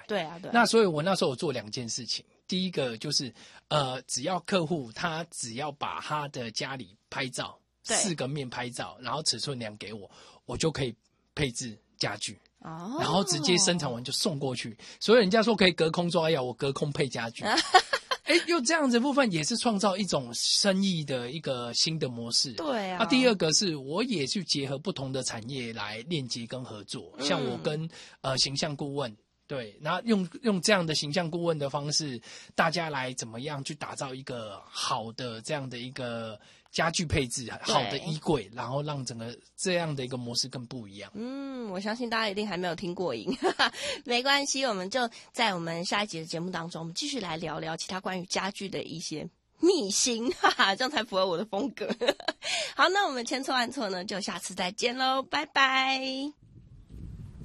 对啊，对啊。 那所以我那时候有做2件事情，第一个就是只要客户他只要把他的家里拍照4个面拍照，然后尺寸量给我，我就可以配置家具。然后直接生产完就送过去，所以人家说可以隔空抓药，我隔空配家具。用这样子的部分也是创造一种生意的一个新的模式。 对啊。 第二个是我也去结合不同的产业来链接跟合作，像我跟形象顾问。对，然后用这样的形象顾问的方式，大家来怎么样去打造一个好的这样的一个家具配置，好的衣柜，然后让整个这样的一个模式更不一样。 我相信大家一定还没有听过瘾，没关系，我们就在我们下一集的节目当中，我们继续来聊聊其他关于家具的一些秘辛，这样才符合我的风格。好，那我们千错万错呢，就下次再见喽，拜拜。